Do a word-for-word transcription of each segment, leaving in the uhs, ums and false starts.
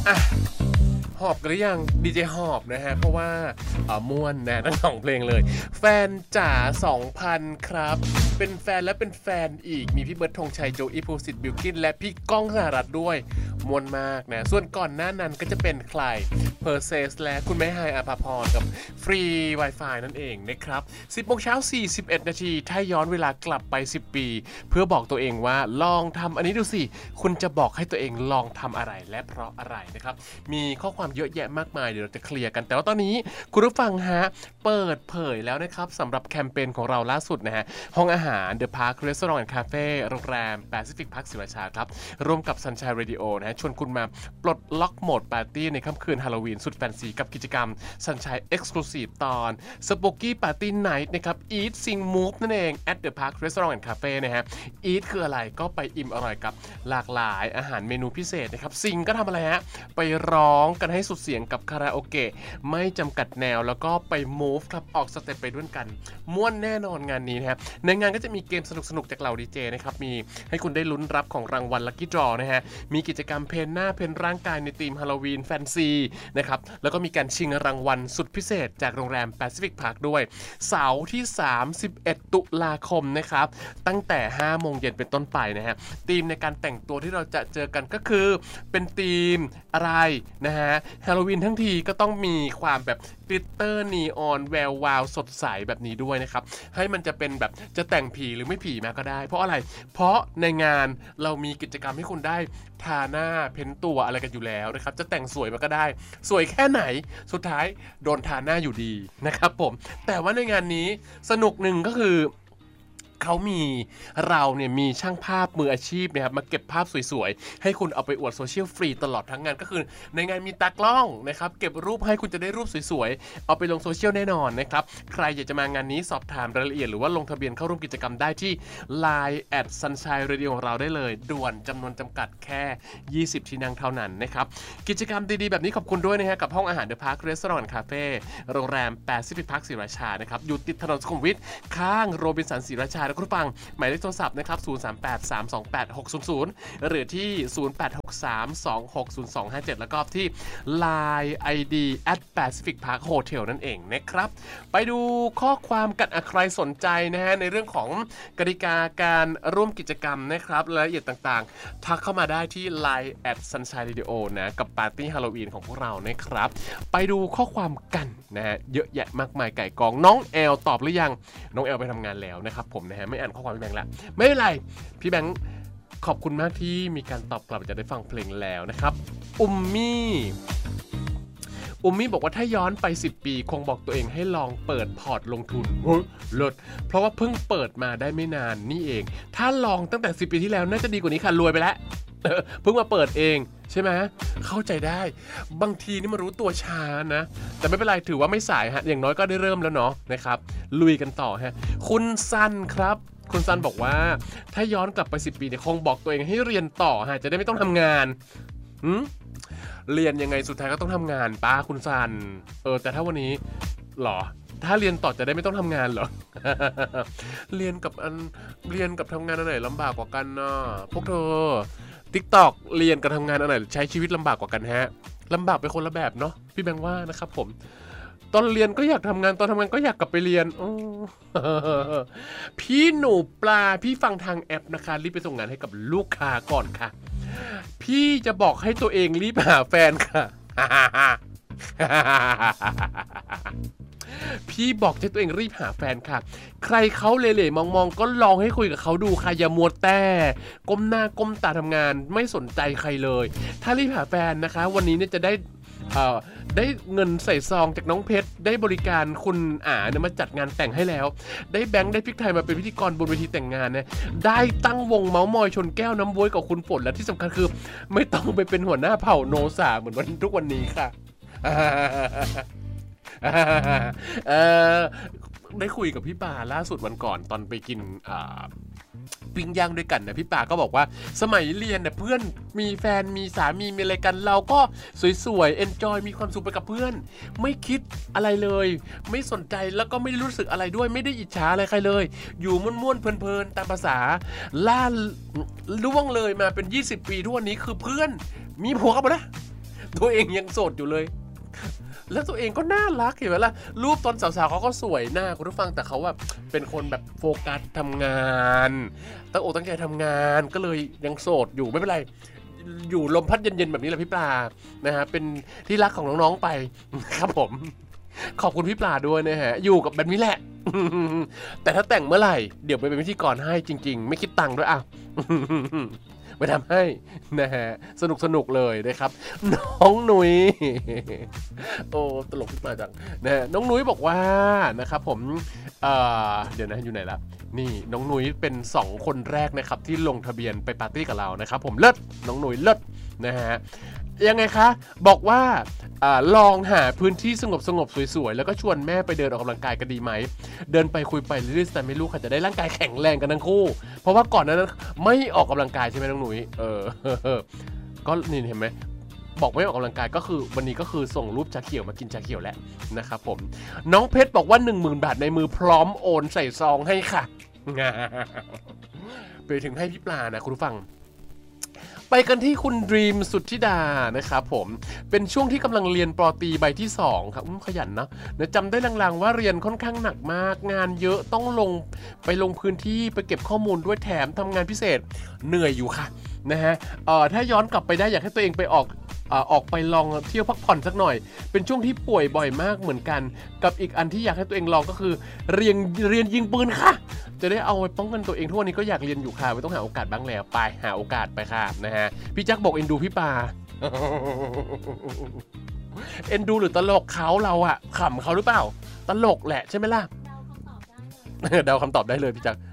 อ่ะหอบกันหรือยังดีเจหอบนะฮะเพราะว่าอ่าม่วนนะทั้งสองเพลงเลยแฟนจ๋าสองพันครับเป็นแฟนและเป็นแฟนอีกมีพี่เบิร์ดธงชัยโจอีภูสิทธิ์บิวกินและพี่ก้องสหรัฐด้วยม่วนมากนะส่วนก่อนหน้านั้นก็จะเป็นใครเพอร์เซสและคุณแม่ไฮอาภาพรกับฟรี Wi-Fi นั่นเองนะครับสิบโมงเช้าสี่สิบเอ็ดนาทีถ้าย้อนเวลากลับไปสิบปีเพื่อบอกตัวเองว่าลองทำอันนี้ดูสิคุณจะบอกให้ตัวเองลองทำอะไรและเพราะอะไรนะครับมีข้อความเยอะแยะมากมายเดี๋ยวเราจะเคลียร์กันแต่ว่าตอนนี้คุณผู้ฟังฮะเปิดเผยแล้วนะครับสำหรับแคมเปญของเราล่าสุดนะฮะห้องอาหาร The Park Restaurant and Cafe โรงแรม Pacific Park ศรีราชาครับร่วมกับ Sunshine Radio นะฮะชวนคุณมาปลดล็อกโหมดปาร์ตี้ในค่ำคืนฮาโลวีนสุดแฟนซีกับกิจกรรม Sunshine Exclusive ตอน Spooky Party Night นะครับ Eat Sing Move นั่นเอง at The Park Restaurant and Cafe นะฮะ Eat คืออะไรก็ไปอิ่มอร่อยกับหลากหลายอาหารเมนูพิเศษนะครับ Sing ก็ทำอะไรฮะไปร้องกันให้สุดเสียงกับคาราโอเกะไม่จำกัดแนวแล้วก็ไป move ครับออกสเต็ปไปด้วยกันม่วนแน่นอนงานนี้นะครับในงานก็จะมีเกมสนุกๆจากเหล่าดีเจนะครับมีให้คุณได้ลุ้นรับของรางวัล Lucky Draw นะฮะมีกิจกรรมเพนหน้าเพนร่างกายในธีมฮาโลวีนแฟนซีนะครับแล้วก็มีการชิงรางวัลสุดพิเศษจากโรงแรม Pacific Park ด้วยเสาร์ที่สามสิบเอ็ดตุลาคมนะครับตั้งแต่ห้าโมงเย็นเป็นต้นไปนะฮะธีมในการแต่งตัวที่เราจะเจอกันก็คือเป็นธีมอะไรนะฮะฮาโลวีนทั้งทีก็ต้องมีความแบบกลิตเตอร์นีออนแวววาวสดใสแบบนี้ด้วยนะครับให้มันจะเป็นแบบจะแต่งผีหรือไม่ผีมาก็ได้เพราะอะไรเพราะในงานเรามีกิจกรรมให้คุณได้ทาหน้าเพ้นตัวอะไรกันอยู่แล้วนะครับจะแต่งสวยมาก็ได้สวยแค่ไหนสุดท้ายโดนทาหน้าอยู่ดีนะครับผมแต่ว่าในงานนี้สนุกหนึ่งก็คือเขามีเราเนี่ยมีช่างภาพมืออาชีพนะครับมาเก็บภาพสวยๆให้คุณเอาไปอวดโซเชียลฟรีตลอดทั้งงานก็คือในงานมีตากล้องนะครับเก็บรูปให้คุณจะได้รูปสวยๆเอาไปลงโซเชียลแน่นอนนะครับใครอยากจะมางานนี้สอบถามรายละเอียดหรือว่าลงทะเบียนเข้าร่วมกิจกรรมได้ที่ ไลน์ แอท ซันชัยเรดิโอ ของเราได้เลยด่วนจำนวนจำกัดแค่ยี่สิบที่นั่งเท่านั้นนะครับกิจกรรมดีๆแบบนี้ขอบคุณด้วยนะฮะกับห้องอาหาร The Park Restaurant Cafe โรงแรม Pacific Park ศรีราชานะครับอยู่ติดถนนสุขุมวิทข้างโรบินสันศรีราชาแล้วก็ฟังหมายเลขโทรศัพท์นะครับศูนย์ สาม แปด สาม สอง แปด หก ศูนย์ ศูนย์หรือที่ศูนย์ แปด หก สาม สอง หก ศูนย์ สอง ห้า เจ็ดแล้วก็ที่ ไลน์ ไอ ดี แอท Pacific Park Hotel นั่นเองนะครับไปดูข้อความกันใครสนใจนะฮะในเรื่องของกติกาการร่วมกิจกรรมนะครับรายละเอียดต่างๆทักเข้ามาได้ที่ ไลน์ แอท ซันชัยเรดิโอ นะกับปาร์ตี้ฮาโลวีนของพวกเรานะครับไปดูข้อความกันนะฮะเยอะแยะมากมายไก่กองน้องแอลตอบหรือยังน้องแอลไปทำงานแล้วนะครับผมนะฮะไม่อ่านข้อความพี่แบงค์ละไม่เป็นไรพี่แบงค์ขอบคุณมากที่มีการตอบกลับจะได้ฟังเพลงแล้วนะครับอุมมี่อุมมี่บอกว่าถ้าย้อนไปสิบปีคงบอกตัวเองให้ลองเปิดพอร์ตลงทุนเฮ้ยเลิศเพราะว่าเพิ่งเปิดมาได้ไม่นานนี่เองถ้าลองตั้งแต่สิบปีที่แล้วน่าจะดีกว่านี้ค่ะรวยไปแล้วเพิ่งมาเปิดเองใช่ไหมเข้าใจได้บางทีนี่มารู้ตัวช้านะแต่ไม่เป็นไรถือว่าไม่สายฮะอย่างน้อยก็ได้เริ่มแล้วเนาะนะครับลุยกันต่อฮะคุณซันครับคุณซันบอกว่าถ้าย้อนกลับไปสิบปีเนี่ยคงบอกตัวเองให้เรียนต่อฮะจะได้ไม่ต้องทำงานหืมเรียนยังไงสุดท้ายก็ต้องทำงานป้าคุณซันเออแต่ถ้าวันนี้หรอถ้าเรียนต่อจะได้ไม่ต้องทำงานเหรอ เรียนกับอันเรียนกับทำงานอันไหนลำบากกว่ากันนะพวกเธอ TikTok เรียนกับทำงานอันไหนใช้ชีวิตลำบากกว่ากันฮะลำบากไปคนละแบบเนาะพี่แบงค์ว่านะครับผมตอนเรียนก็อยากทำงานตอนทำงานก็อยากกลับไปเรียนพี่หนูปลาพี่ฟังทางแอปนะคะรีบไปส่งงานให้กับลูกค้าก่อนค่ะพี่จะบอกให้ตัวเองรีบหาแฟนค่ะพี่บอกให้ตัวเองรีบหาแฟนค่ะใครเขาเล่ๆมองๆก็ลองให้คุยกับเขาดูค่ะอย่ามัวแต่ก้มหน้าก้มตาทำงานไม่สนใจใครเลยถ้ารีบหาแฟนนะคะวันนี้เนี่ยจะได้เอ่อได้เงินใส่ซองจากน้องเพชรได้บริการคุณอาเนี่ยมาจัดงานแต่งให้แล้วได้แบงค์ได้พริกไทยมาเป็นพิธีกรบนเวทีแต่งงานเนี่ยได้ตั้งวงเมาส์มอยชนแก้วน้ำบ๊วยกับคุณฝนและที่สำคัญคือไม่ต้องไปเป็นหัวหน้าเผ่าโนซาเหมือนวันทุกวันนี้ค่ะเออได้คุยกับพี่ปาล่าสุดวันก่อนตอนไปกินปิ้งย่างด้วยกันนะพี่ปาก็บอกว่าสมัยเรียนเนี่ยเพื่อนมีแฟนมีสามีมีอะไรกันเราก็สวยๆเอนจอยมีความสุขไปกับเพื่อนไม่คิดอะไรเลยไม่สนใจแล้วก็ไม่ได้รู้สึกอะไรด้วยไม่ได้อิจฉาอะไรใครเลยอยู่ม่วนๆเพลินๆตามภาษาล่าล่วงเลยมาเป็นยี่สิบปีทุกวันนี้คือเพื่อนมีผัวกันหมดแล้วตัวเองยังโสดอยู่เลยแล้วตัวเองก็น่ารักเห็นไหมล่ะรูปตอนสาวๆเขาก็สวยหน้าคุณผู้ฟังแต่เขาแบบเป็นคนแบบโฟกัสทำงานตั้งอกตั้งใจทำงานก็เลยยังโสดอยู่ไม่เป็นไรอยู่ลมพัดเย็นๆแบบนี้แหละพี่ปลานะฮะเป็นที่รักของน้องๆไปครับผมขอบคุณพี่ปลาด้วยนะฮะอยู่กับแบบนี้แหละแต่ถ้าแต่งเมื่อไหร่เดี๋ยวไปเป็นพิธีกรให้จริงๆไม่คิดตังค์ด้วยอ่ะไปทำให้นะฮะสนุกสนุกเลยนะครับน้องนุ้ยโอ้ตลกขึ้นมาจังนะฮะน้องนุ้ยบอกว่านะครับผมเอ่อเดี๋ยวนะอยู่ไหนละนี่น้องนุ้ยเป็นสองคนแรกนะครับที่ลงทะเบียนไปปาร์ตี้กับเรานะครับผมเลิศน้องนุ้ยเลิศนะฮะยังไงคะบอกว่าอ่าลองหาพื้นที่สงบสงบสวยๆแล้วก็ชวนแม่ไปเดินออกกำลังกายกันดีไหมเดินไปคุยไปเรื่อยๆแต่ไม่รู้ใครจะได้ร่างกายแข็งแรงกันทั้งคู่เพราะว่าก่อนนั้นไม่ออกกำลังกายใช่ไหมน้องหนุ่ยเออก็นี่เห็นไหมบอกไม่ออกกำลังกายก็คือวันนี้ก็คือส่งรูปชาเขียวมากินชาเขียวแหละนะครับผมน้องเพชรบอกว่า หนึ่งหมื่น บาทในมือพร้อมโอนใส่ซองให้ค่ะไปถึงให้พี่ปลานะคุณผู้ฟังไปกันที่คุณดรีมสุทธิดานะครับผมเป็นช่วงที่กำลังเรียนปอตรีใบที่สองครับขยันนะนะจำได้ลางๆว่าเรียนค่อนข้างหนักมากงานเยอะต้องลงไปลงพื้นที่ไปเก็บข้อมูลด้วยแถมทำงานพิเศษเหนื่อยอยู่ค่ะนะฮะเอ่อถ้าย้อนกลับไปได้อยากให้ตัวเองไปออกออกไปลองเที่ยวพักผ่อนสักหน่อยเป็นช่วงที่ป่วยบ่อยมากเหมือนกันกับอีกอันที่อยากให้ตัวเองลองก็คือเรียนเรียนยิงปืนค่ะจะได้เอาไปป้องกันตัวเองทุกวันนี้ก็อยากเรียนอยู่ค่ะไม่ต้องหาโอกาสบ้างแล้วไปหาโอกาสไปค่ะนะฮะพี่จักบอกเอ็นดูพี่ปาเอ็นดูหรือตลกเขาเราอะขำเขาหรือเปล่าตลกแหละใช่ไหมล่ะเดาคำตอบได้เลยพี่จัก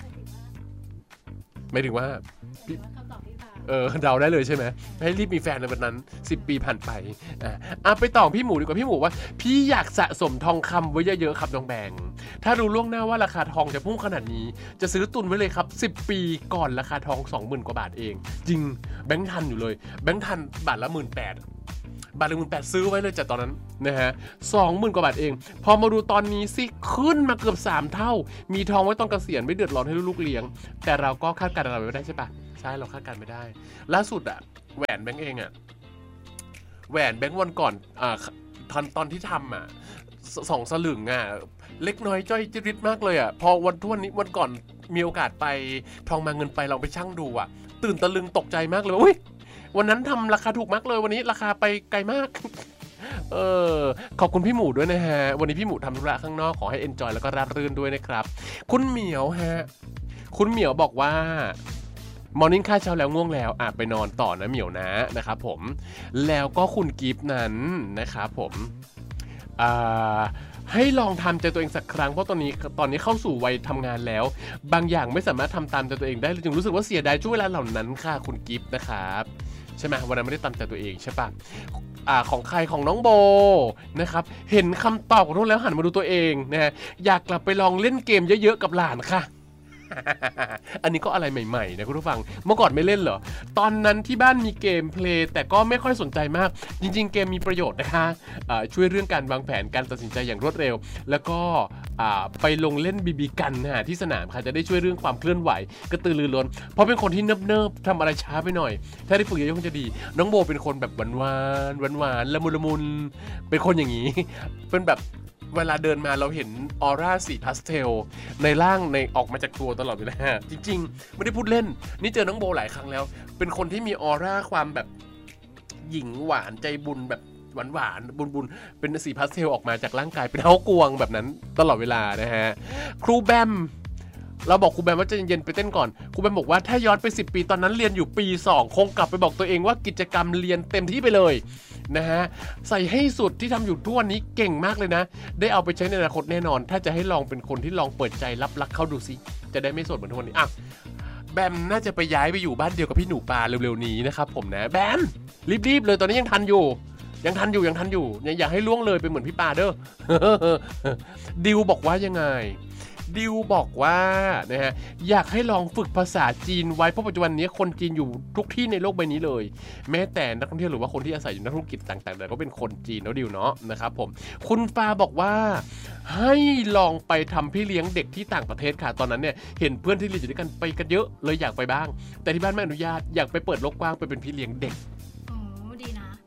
ไม่ถึงว่าเออเดาได้เลยใช่ไหมให้รีบมีแฟนในวันนั้นสิบปีผ่านไปอ่ะอ่ะไปต่อพี่หมูดีกว่าพี่หมูว่าพี่อยากสะสมทองคำไว้เยอะๆครับน้องแบงถ้ารู้ล่วงหน้าว่าราคาทองจะพุ่งขนาดนี้จะซื้อตุนไว้เลยครับสิบปีก่อนราคาทอง สองหมื่น กว่าบาทเองจริงแบงค์ทันอยู่เลยแบงค์ทันบาทละ หนึ่งหมื่นแปดพัน บาทละ หนึ่งหมื่นแปดพัน ซื้อไว้เลยจากตอนนั้นนะฮะ สองหมื่น กว่าบาทเองพอมาดูตอนนี้สิขึ้นมาเกือบสามเท่ามีทองไว้ตอนเกษียณไม่เดือดร้อนให้ลูกๆเลี้ยงแต่เราก็คาดการณ์อะไรไม่ได้ใช่ปะใช่เราคาดการณ์ไม่ได้ล่าสุดอะแหวนแบงค์เองอะแหวนแบงค์วันก่อนอ่าตอนตอนที่ทำอะสองสลึงอะเล็กน้อยจ้อยจิริดมากเลยอะพอวันทุกวันนี้วันก่อนมีโอกาสไปทองมาเงินไปเราไปชั่งดูอะตื่นตะลึงตกใจมากเลยอุ้ยวันนั้นทำราคาถูกมากเลยวันนี้ราคาไปไกลมากเออขอบคุณพี่หมูด้วยนะฮะวันนี้พี่หมูทำธุระข้างนอกขอให้เอนจอยแล้วก็ราบรื่นด้วยนะครับคุณเหมียวฮะคุณเหมียวบอกว่ามอร์นิ่งค่าเช้าแล้วง่วงแล้วอ่ะไปนอนต่อนะเหมียวนะนะครับผมแล้วก็คุณกิฟต์นั้นนะครับผมอ่าให้ลองทำใจตัวเองสักครั้งเพราะตอนนี้ตอนนี้เข้าสู่วัยทำงานแล้วบางอย่างไม่สามารถทำตามใจตัวเองได้จึงรู้สึกว่าเสียดายช่วงเวลาเหล่านั้นค่ะคุณกิฟต์นะครับใช่ไหมวันนั้นไม่ได้ตามใจตัวเองใช่ปะอ่าของใครของน้องโบนะครับเห็นคำตอบของทุกแล้วหันมาดูตัวเองนะฮะอยากกลับไปลองเล่นเกมเยอะๆกับหลานค่ะ อันนี้ก็อะไรใหม่ๆนะคุณผู้ฟังเมื่อก่อนไม่เล่นเหรอตอนนั้นที่บ้านมีเกมเพลย์แต่ก็ไม่ค่อยสนใจมากจริงๆเกมมีประโยชน์นะคะะช่วยเรื่องการวางแผนการตัดสินใจอย่างรวดเร็วแล้วก็ไปลงเล่นบีบีกันนะที่สนามค่ะจะได้ช่วยเรื่องความเคลื่อนไหวกระตือรือร้นเพราะเป็นคนที่เนิบๆทำอะไรช้าไปหน่อยถ้าได้ฝึกเยอะๆคงจะดีน้องโบเป็นคนแบบหวานๆหวานๆละมุนละมุนเป็นคนอย่างนี้เป็นแบบเวลาเดินมาเราเห็นออร่าสีพาสเทลในร่างในออกมาจากตัวตลอดเวลาจริงๆไม่ได้พูดเล่นนี่เจอน้องโบหลายครั้งแล้วเป็นคนที่มีออร่าความแบบหญิงหวานใจบุญแบบหวานหวานบุญบุญเป็นสีพาสเทลออกมาจากร่างกายเป็นเฮากวงแบบนั้นตลอดเวลานะฮะครูแบมเราบอกครูแบมว่าจะเย็นๆไปเต้นก่อนครูแบมบอกว่าถ้าย้อนไปสิบปีตอนนั้นเรียนอยู่ปีสองคงกลับไปบอกตัวเองว่ากิจกรรมเรียนเต็มที่ไปเลยนะฮะใส่ให้สุดที่ทำอยู่ทุกวันนี้เก่งมากเลยนะได้เอาไปใช้ในอนาคตแน่นอนถ้าจะให้ลองเป็นคนที่ลองเปิดใจรับรักเข้าดูสิจะได้ไม่โสดเหมือนทุกวันนี้อ่ะแบมน่าจะไปย้ายไปอยู่บ้านเดียวกับพี่หนูปลาเร็วๆนี้นะครับผมนะแบมรีบๆเลยตอนนี้ยังทันอยู่ยังทันอยู่ยังทันอยู่ยังอยากให้ล่วงเลยไปเหมือนพี่ปลาเด้อ ดิวบอกว่ายังไงดิวบอกว่านะฮะอยากให้ลองฝึกภาษาจีนไว้เพราะปัจจุบันนี้คนจีนอยู่ทุกที่ในโลกใบนี้เลยแม้แต่นักท่องเที่ยวหรือว่าคนที่อาศัยอยู่นักธุรกิจต่างๆแต่ก็เป็นคนจีนแล้วดิวเนาะนะครับผมคุณฟ้าบอกว่าให้ลองไปทำพี่เลี้ยงเด็กที่ต่างประเทศค่ะตอนนั้นเนี่ยเห็นเพื่อนที่เรียนอยู่ด้วยกันไปกันเยอะเลยอยากไปบ้างแต่ที่บ้านไม่อนุญาตอยากไปเปิดโลกกว้างไปเป็นพี่เลี้ยงเด็กอ๋อดีนะ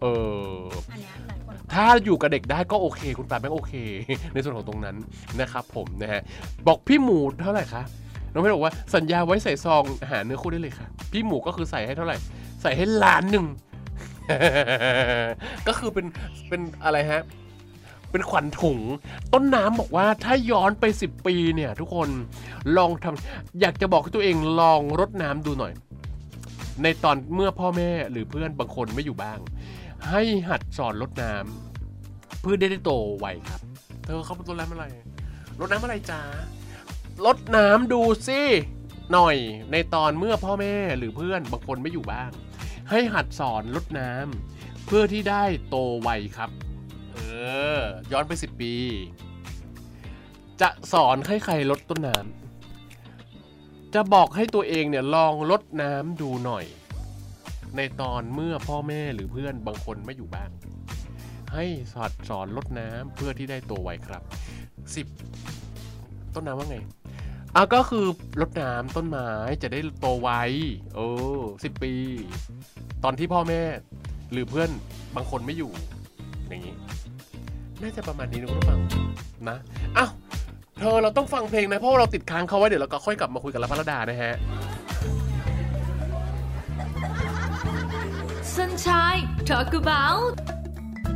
เออถ้าอยู่กับเด็กได้ก็โอเคคุณปาแม่งโอเคในส่วนของตรงนั้นนะครับผมนะฮะบอกพี่หมูเท่าไหร่คะน้องเพชรบอกว่าสัญญาไว้ใส่ซองหาเนื้อคู่ได้เลยค่ะพี่หมูก็คือใส่ให้เท่าไหร่ใส่ให้ล้านหนึ่ง ก็คือเป็นเป็นอะไรฮะเป็นขวัญถุงต้นน้ำบอกว่าถ้าย้อนไปสิบปีเนี่ยทุกคนลองทำอยากจะบอกให้ตัวเองลองรดน้ำดูหน่อยในตอนเมื่อพ่อแม่หรือเพื่อนบางคนไม่อยู่บ้างให้หัดสอนรดน้ำเพื่อได้ได้โตไวครับเธอเขาเป็นต้นน้ำอะไรรดน้ำอะไรจ้ารดน้ำดูสิหน่อยในตอนเมื่อพ่อแม่หรือเพื่อนบางคนไม่อยู่บ้างให้หัดสอนรดน้ำเพื่อที่ได้โตไวครับเออย้อนไปสิบปีจะสอนให้ใครรดต้นน้ำจะบอกให้ตัวเองเนี่ยลองรดน้ำดูหน่อยในตอนเมื่อพ่อแม่หรือเพื่อนบางคนไม่อยู่บ้างให้สอนสอนรดน้ำเพื่อที่ได้โตไวครับสิบต้นน้ำว่าไงอ่ะก็คือรดน้ำต้นไม้จะได้โตไวโอ้สิบปีตอนที่พ่อแม่หรือเพื่อนบางคนไม่อยู่อย่างนี้น่าจะประมาณนี้นะคุณผู้ฟังนะอ้าวเธอเราต้องฟังเพลงนะเพราะว่าเราติดค้างเขาไว้เดี๋ยวเราก็ค่อยกลับมาคุยกับรัฐดานะฮะ Sunshine Talk About